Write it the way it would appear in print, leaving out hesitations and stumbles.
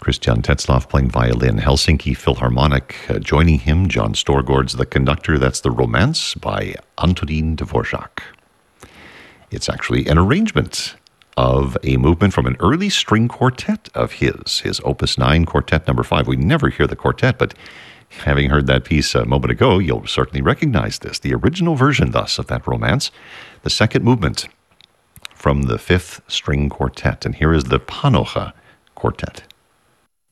Christian Tetzlaff playing violin. Helsinki Philharmonic joining him. John Storgård's the conductor. That's the Romance by Antonín Dvořák. It's actually an arrangement of a movement from an early string quartet of his Opus 9 Quartet number 5. We never hear the quartet, but having heard that piece a moment ago, you'll certainly recognize this. The original version, thus, of that Romance, the second movement from the 5th string quartet. And here is the Panocha Quartet.